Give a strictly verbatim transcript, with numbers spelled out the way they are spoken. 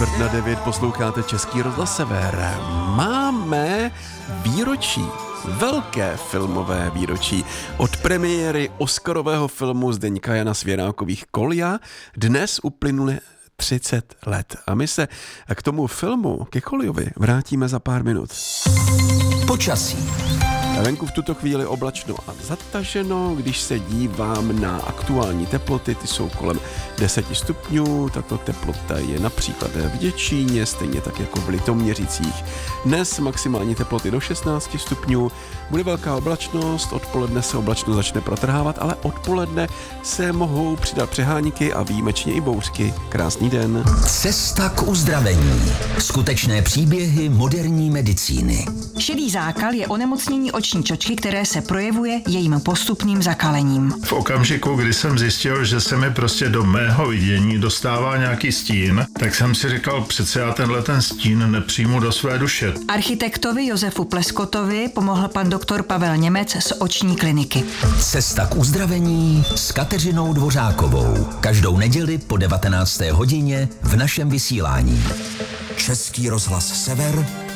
Čtvrt na devět posloucháte Český rozhlas Sever. Máme výročí, velké filmové výročí. Od premiéry oscarového filmu Zdeňka Jana Svěrákových Kolja dnes uplynuly třicet let. A my se k tomu filmu, ke Koljovi, vrátíme za pár minut. Počasí. Venku v tuto chvíli oblačno a zataženo, když se dívám na aktuální teploty, ty jsou kolem deset stupňů, tato teplota je například v Děčíně, stejně tak jako v Litoměřicích. Dnes maximální teploty do šestnáct stupňů, bude velká oblačnost, odpoledne se oblačnost začne protrhávat, ale odpoledne se mohou přidat přehánky a výjimečně i bouřky. Krásný den. Cesta k uzdravení. Skutečné příběhy moderní medicíny. Šedý zákal je onemocnění oční čočky, které se projevuje jejím postupným zakalením. V okamžiku, kdy jsem zjistil, že se mi prostě do mého vidění dostává nějaký stín, tak jsem si říkal, přece já tenhle ten stín nepřijmu do své duše. Architektovi Josefu Pleskotovi pomohl pan doktor Pavel Němec z oční kliniky. Cesta k uzdravení s Kateřinou Dvořákovou. Každou neděli po devatenácté hodině v našem vysílání. Český rozhlas Sever